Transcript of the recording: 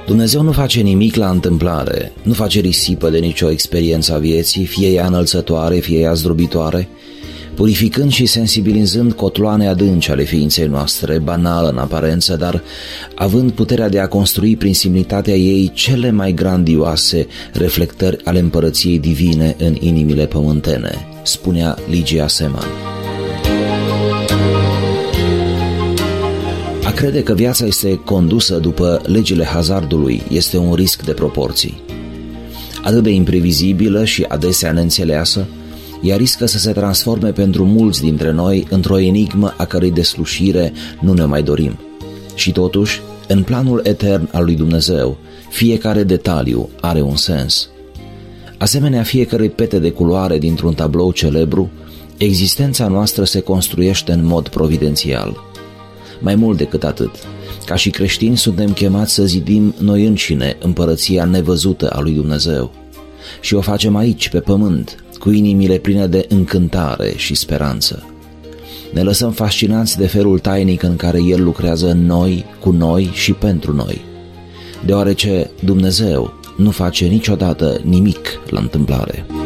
Dumnezeu nu face nimic la întâmplare, nu face risipă de nicio experiență a vieții, fie ea înălțătoare, fie ea zdrobitoare, purificând și sensibilizând cotloane adânci ale ființei noastre, banală în aparență, dar având puterea de a construi prin simplitatea ei cele mai grandioase reflectări ale împărăției divine în inimile pământene, spunea Ligia Seman. A crede că viața este condusă după legile hazardului este un risc de proporții. Atât de imprevizibilă și adesea neînțeleasă, ea riscă să se transforme pentru mulți dintre noi într-o enigmă a cărei deslușire nu ne mai dorim. Și totuși, în planul etern al lui Dumnezeu, fiecare detaliu are un sens. Asemenea fiecărei pete de culoare dintr-un tablou celebru, existența noastră se construiește în mod providențial. Mai mult decât atât, ca și creștini suntem chemați să zidim noi înșine împărăția nevăzută a lui Dumnezeu. Și o facem aici, pe pământ, cu inimile pline de încântare și speranță. Ne lăsăm fascinați de felul tainic în care El lucrează în noi, cu noi și pentru noi, deoarece Dumnezeu nu face niciodată nimic la întâmplare.